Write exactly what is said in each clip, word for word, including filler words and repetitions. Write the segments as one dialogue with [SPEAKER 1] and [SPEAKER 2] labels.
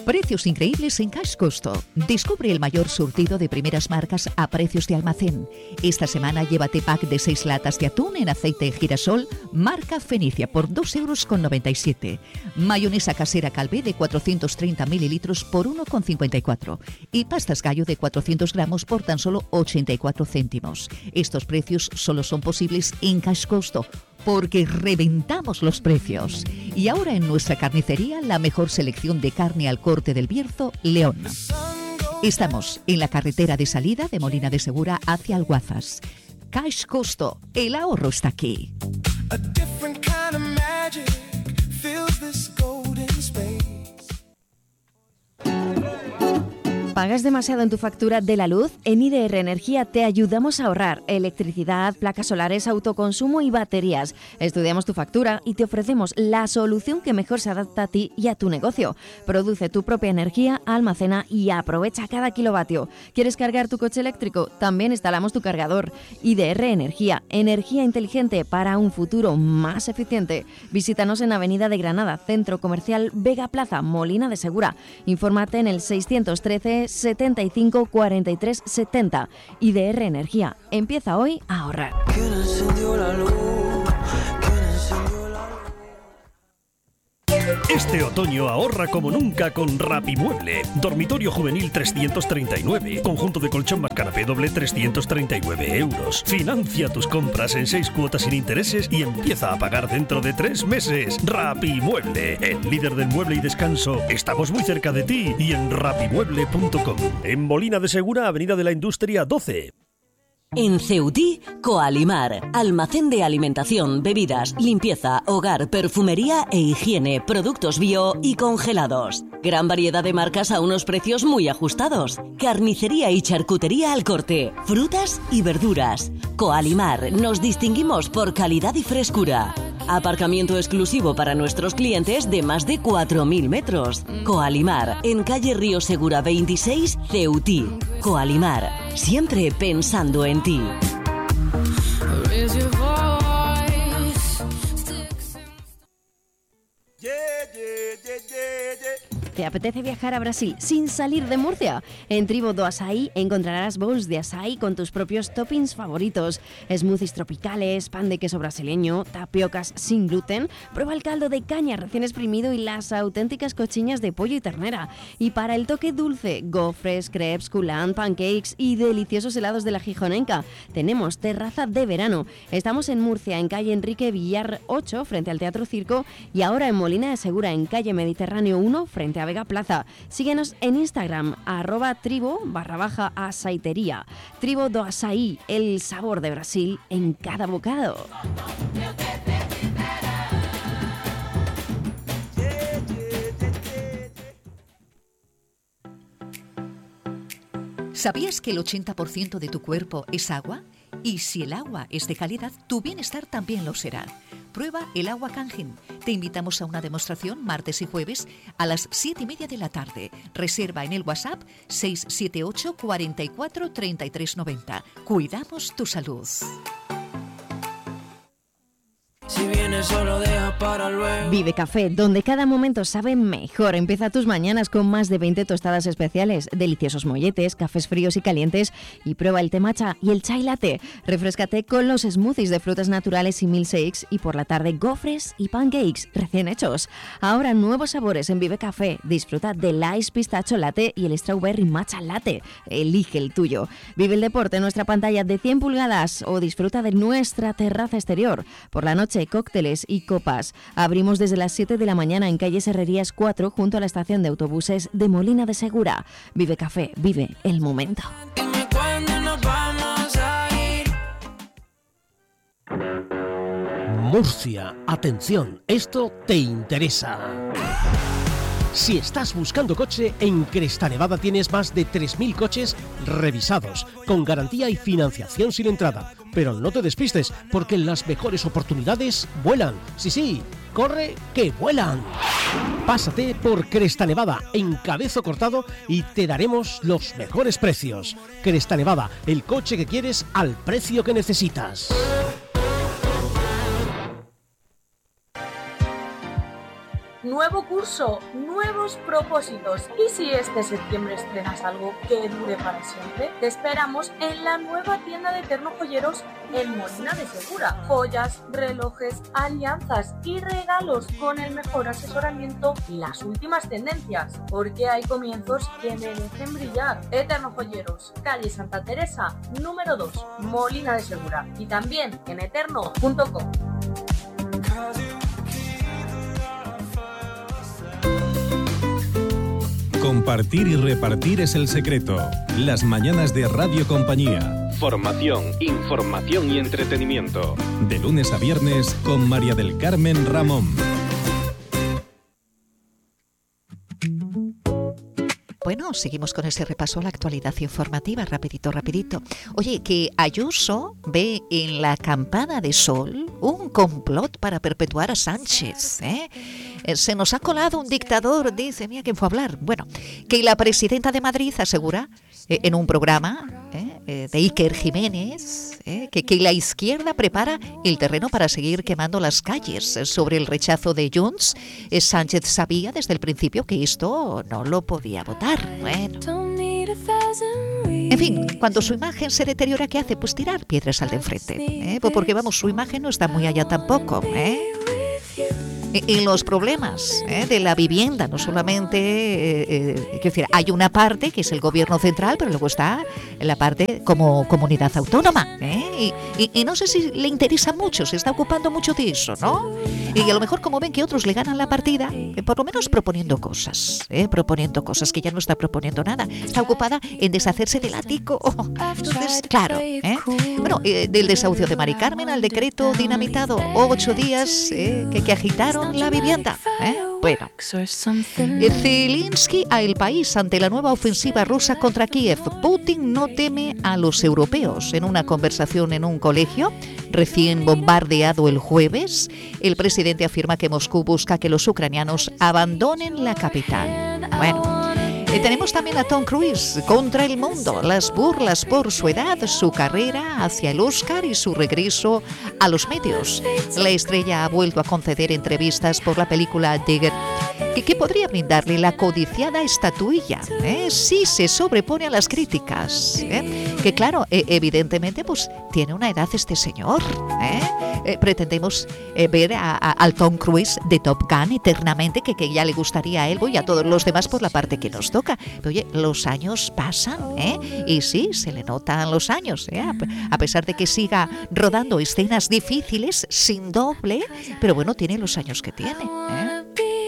[SPEAKER 1] Precios increíbles en Cash Costo. Descubre el mayor surtido de primeras marcas a precios de almacén. Esta semana llévate pack de seis latas de atún en aceite de girasol, marca Fenicia, por dos euros con noventa y siete. Mayonesa casera Calvé de cuatrocientos treinta mililitros por uno con cincuenta y cuatro. Y pastas gallo de cuatrocientos gramos por tan solo ochenta y cuatro céntimos. Estos precios solo son posibles en Cash Costo, porque reventamos los precios. Y ahora en nuestra carnicería, la mejor selección de carne al corte del Bierzo, León. Estamos en la carretera de salida de Molina de Segura hacia Alguazas. Cash Costo, el ahorro está aquí.
[SPEAKER 2] ¿Pagas demasiado en tu factura de la luz? En I D R Energía te ayudamos a ahorrar electricidad, placas solares, autoconsumo y baterías. Estudiamos tu factura y te ofrecemos la solución que mejor se adapta a ti y a tu negocio. Produce tu propia energía, almacena y aprovecha cada kilovatio. ¿Quieres cargar tu coche eléctrico? También instalamos tu cargador. I D R Energía, energía inteligente para un futuro más eficiente. Visítanos en Avenida de Granada, Centro Comercial Vega Plaza, Molina de Segura. Infórmate en el seiscientos trece setenta y cinco cuarenta y tres setenta. I D R Energía. Empieza hoy a ahorrar.
[SPEAKER 3] Este otoño ahorra como nunca con Rapimueble. Dormitorio juvenil trescientos treinta y nueve. Conjunto de colchón más canapé doble trescientos treinta y nueve euros. Financia tus compras en seis cuotas sin intereses y empieza a pagar dentro de tres meses. Rapimueble, el líder del mueble y descanso. Estamos muy cerca de ti y en rapimueble punto com. En Molina de Segura, Avenida de la Industria doce.
[SPEAKER 4] En Ceutí, Coalimar, almacén de alimentación, bebidas, limpieza, hogar, perfumería e higiene, productos bio y congelados. Gran variedad de marcas a unos precios muy ajustados. Carnicería y charcutería al corte, frutas y verduras. Coalimar, nos distinguimos por calidad y frescura. Aparcamiento exclusivo para nuestros clientes de más de cuatro mil metros. Coalimar, en calle Río Segura veintiséis, Ceutí. Coalimar, siempre pensando en ti.
[SPEAKER 2] ¿Te apetece viajar a Brasil sin salir de Murcia? En Tribo do Açaí encontrarás bowls de açaí con tus propios toppings favoritos, smoothies tropicales, pan de queso brasileño, tapiocas sin gluten. Prueba el caldo de caña recién exprimido y las auténticas cochiñas de pollo y ternera. Y para el toque dulce, gofres, crepes, coulant, pancakes y deliciosos helados de la Gijonenca. Tenemos terraza de verano. Estamos en Murcia, en calle Enrique Villar ocho, frente al Teatro Circo, y ahora en Molina de Segura, en calle Mediterráneo uno, frente a Vega Plaza. Síguenos en Instagram, arroba tribo barra baja aceitería. Tribo do Açaí, el sabor de Brasil en cada bocado.
[SPEAKER 1] ¿Sabías que el ochenta por ciento de tu cuerpo es agua? Y si el agua es de calidad, tu bienestar también lo será. Prueba el agua Kangen. Te invitamos a una demostración martes y jueves a las siete y media de la tarde. Reserva en el WhatsApp seis siete ocho cuarenta y cuatro treinta y tres noventa. Cuidamos tu salud.
[SPEAKER 5] Si vienes solo deja para luego.
[SPEAKER 2] Vive Café, donde cada momento sabe mejor. Empieza tus mañanas con más de veinte tostadas especiales, deliciosos molletes, cafés fríos y calientes, y prueba el té matcha y el chai latte. Refrescate con los smoothies de frutas naturales y milkshakes, y por la tarde gofres y pancakes recién hechos. Ahora nuevos sabores en Vive Café. Disfruta del ice pistacho latte y el strawberry matcha latte. Elige el tuyo. Vive el deporte en nuestra pantalla de cien pulgadas o disfruta de nuestra terraza exterior. Por la noche, cócteles y copas. Abrimos desde las siete de la mañana en calle Herrerías cuatro, junto a la estación de autobuses de Molina de Segura. Vive Café, vive el momento.
[SPEAKER 5] Dime cuándo nos vamos a ir.
[SPEAKER 6] Murcia, atención, esto te interesa. Si estás buscando coche, en Cresta Nevada tienes más de tres mil coches revisados, con garantía y financiación sin entrada. Pero no te despistes, porque las mejores oportunidades vuelan. Sí, sí, corre que vuelan. Pásate por Cresta Nevada en Cabezo Cortado y te daremos los mejores precios. Cresta Nevada, el coche que quieres al precio que necesitas.
[SPEAKER 7] nueve nuevo curso, nuevos propósitos. Y si este septiembre estrenas algo que dure para siempre, te esperamos en la nueva tienda de Eterno Joyeros en Molina de Segura. Joyas, relojes, alianzas y regalos con el mejor asesoramiento y las últimas tendencias, porque hay comienzos que merecen brillar. Eterno Joyeros, calle Santa Teresa, número dos, Molina de Segura, y también en eterno punto com.
[SPEAKER 8] Compartir y repartir es el secreto. Las mañanas de Radio Compañía. Formación, información y entretenimiento. De lunes a viernes con María del Carmen Ramón.
[SPEAKER 1] Bueno, seguimos con ese repaso a la actualidad informativa, rapidito, rapidito. Oye, que Ayuso ve en la acampada de Sol un complot para perpetuar a Sánchez, ¿eh? Se nos ha colado un dictador, dice, mira quién fue a hablar. Bueno, que la presidenta de Madrid asegura eh, en un programa eh, de Iker Jiménez eh, que, que la izquierda prepara el terreno para seguir quemando las calles. Sobre el rechazo de Junts, eh, Sánchez sabía desde el principio que esto no lo podía votar. Bueno. En fin, cuando su imagen se deteriora, ¿qué hace? Pues tirar piedras al de enfrente, ¿eh? Pues porque vamos, su imagen no está muy allá tampoco, ¿eh? Y los problemas ¿eh? de la vivienda, no solamente, eh, eh, quiero decir, hay una parte que es el gobierno central, pero luego está la parte como comunidad autónoma, ¿eh? y, y, y no sé si le interesa mucho, se está ocupando mucho de eso, ¿no? Y a lo mejor como ven que otros le ganan la partida, eh, por lo menos proponiendo cosas, ¿eh? proponiendo cosas, que ya no está proponiendo nada, está ocupada en deshacerse del ático. Entonces, claro, ¿eh? bueno, eh, del desahucio de Mari Carmen al decreto dinamitado, ocho días eh, que, que agitaron la vivienda, ¿eh? Bueno, Zelensky a El País ante la nueva ofensiva rusa contra Kiev. Putin no teme a los europeos. En una conversación en un colegio recién bombardeado el jueves, el presidente afirma que Moscú busca que los ucranianos abandonen la capital. Bueno. Eh, tenemos también a Tom Cruise contra el mundo, las burlas por su edad, su carrera hacia el Oscar y su regreso a los medios. La estrella ha vuelto a conceder entrevistas por la película Digger, que, que podría brindarle la codiciada estatuilla, ¿eh? si se sobrepone a las críticas. ¿eh? Que claro, eh, evidentemente pues tiene una edad este señor. ¿eh? Eh, pretendemos eh, ver a, a, al Tom Cruise de Top Gun eternamente, que, que ya le gustaría a él y a todos los demás por la parte que nos toca. Pero oye, los años pasan, ¿eh? Y sí, se le notan los años, ¿eh? A, a pesar de que siga rodando escenas difíciles, sin doble, pero bueno, tiene los años que tiene, ¿eh?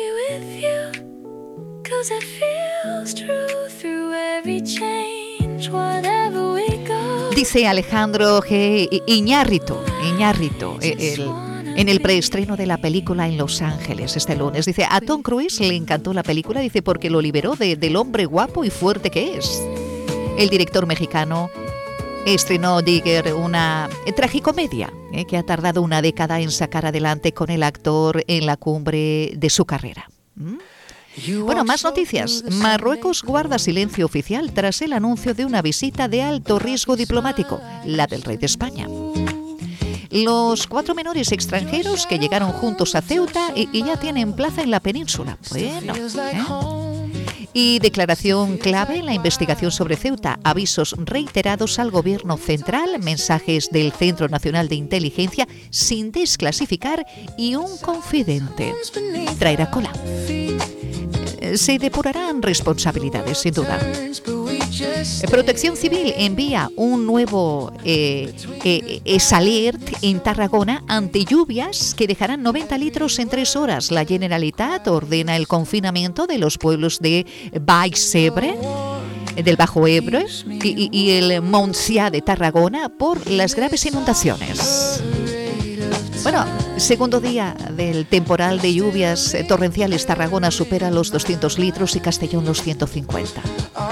[SPEAKER 1] Dice Alejandro G. Iñárritu, Iñárritu, el... en el preestreno de la película en Los Ángeles este lunes. Dice, a Tom Cruise le encantó la película, dice, porque lo liberó de, del hombre guapo y fuerte que es. El director mexicano estrenó Digger, una tragicomedia eh, que ha tardado una década en sacar adelante con el actor en la cumbre de su carrera. ¿Mm? Bueno, más noticias. Marruecos guarda silencio oficial tras el anuncio de una visita de alto riesgo diplomático, la del rey de España. Los cuatro menores extranjeros que llegaron juntos a Ceuta y, y ya tienen plaza en la península. Bueno, ¿eh? Y declaración clave en la investigación sobre Ceuta. Avisos reiterados al gobierno central, mensajes del Centro Nacional de Inteligencia sin desclasificar y un confidente. Traerá cola. Se depurarán responsabilidades, sin duda. Protección Civil envía un nuevo eh, eh, es alert en Tarragona ante lluvias que dejarán noventa litros en tres horas. La Generalitat ordena el confinamiento de los pueblos de Baix Ebre, del Bajo Ebro y, y, y el Montsià de Tarragona por las graves inundaciones. Bueno, segundo día del temporal de lluvias torrenciales. Tarragona supera los doscientos litros y Castellón los ciento cincuenta.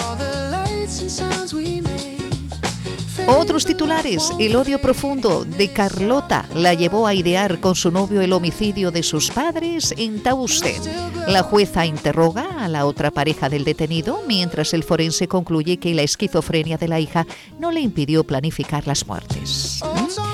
[SPEAKER 1] Otros titulares. El odio profundo de Carlota la llevó a idear con su novio el homicidio de sus padres en Tauste. La jueza interroga a la otra pareja del detenido, mientras el forense concluye que la esquizofrenia de la hija no le impidió planificar las muertes. ¿Mm?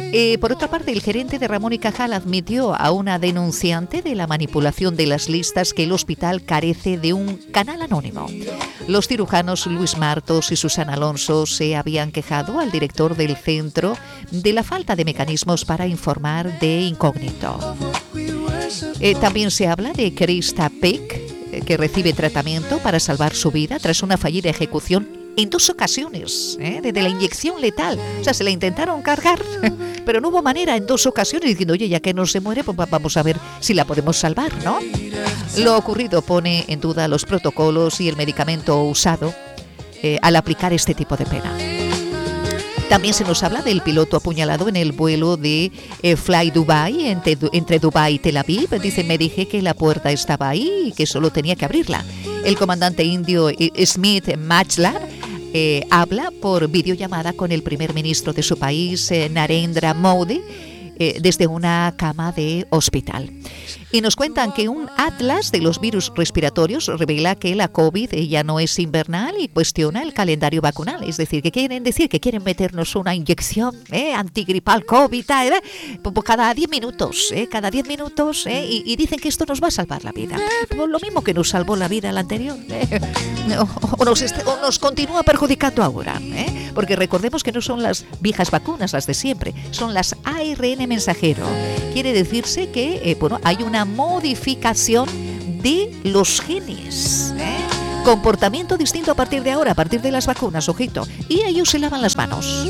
[SPEAKER 1] Eh, por otra parte, el gerente de Ramón y Cajal admitió a una denunciante de la manipulación de las listas que el hospital carece de un canal anónimo. Los cirujanos Luis Martos y Susana Alonso se habían quejado al director del centro de la falta de mecanismos para informar de incógnito. Eh, también se habla de Krista Peck, que recibe tratamiento para salvar su vida tras una fallida ejecución en dos ocasiones, ¿eh? desde la inyección letal. O sea, se la intentaron cargar, pero no hubo manera en dos ocasiones, diciendo, oye, ya que no se muere, pues vamos a ver si la podemos salvar, ¿no? Lo ocurrido pone en duda los protocolos y el medicamento usado eh, al aplicar este tipo de pena. También se nos habla del piloto apuñalado en el vuelo de eh, Fly Dubai, entre, entre Dubai y Tel Aviv. Dice, me dije que la puerta estaba ahí y que solo tenía que abrirla. El comandante indio eh, Smith Machlar eh, habla por videollamada con el primer ministro de su país, eh, Narendra Modi, eh, desde una cama de hospital. Y nos cuentan que un atlas de los virus respiratorios revela que la COVID ya no es invernal y cuestiona el calendario vacunal. Es decir, que quieren decir que quieren meternos una inyección eh, antigripal COVID eh, pues cada diez minutos, eh, cada diez minutos, eh, y, y dicen que esto nos va a salvar la vida. Pues lo mismo que nos salvó la vida la anterior, eh, o, o, nos est- o nos continúa perjudicando ahora, eh, porque recordemos que no son las viejas vacunas las de siempre, son las A R N mensajero. Quiere decirse que eh, bueno, hay una modificación de los genes, ¿eh? Comportamiento distinto a partir de ahora, a partir de las vacunas, ojito, y ellos se lavan las manos.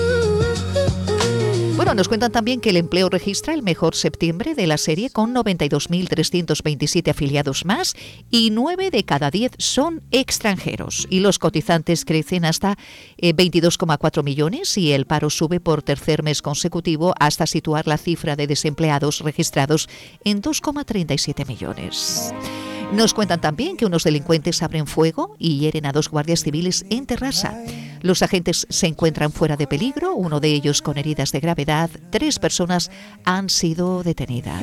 [SPEAKER 1] Bueno, nos cuentan también que el empleo registra el mejor septiembre de la serie con noventa y dos mil trescientos veintisiete afiliados más y nueve de cada diez son extranjeros. Y los cotizantes crecen hasta eh, veintidós coma cuatro millones y el paro sube por tercer mes consecutivo hasta situar la cifra de desempleados registrados en dos coma treinta y siete millones. Nos cuentan también que unos delincuentes abren fuego y hieren a dos guardias civiles en Terrassa. Los agentes se encuentran fuera de peligro, uno de ellos con heridas de gravedad. Tres personas han sido detenidas.